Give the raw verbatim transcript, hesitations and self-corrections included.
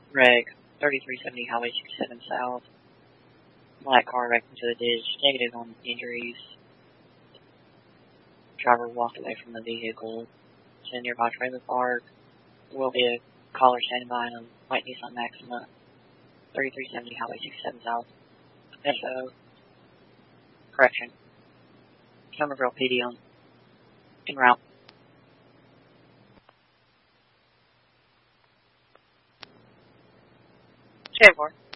Reg, thirty-three seventy Highway sixty-seven South. Black car wrecked into a ditch. Negative on injuries. Driver walked away from the vehicle to a nearby trailer park. There will be a caller standing by in a white Nissan Maxima. thirty-three seventy Highway sixty-seven South. S O. Correction. Somerville P D on en route. ten four.